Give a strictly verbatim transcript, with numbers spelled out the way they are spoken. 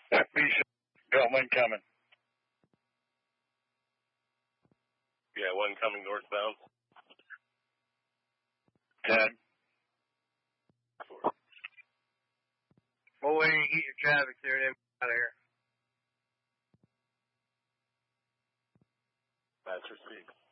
Got one coming. Yeah, one coming northbound. Ten. Well, wait, you get your traffic there, then out of here. That's received.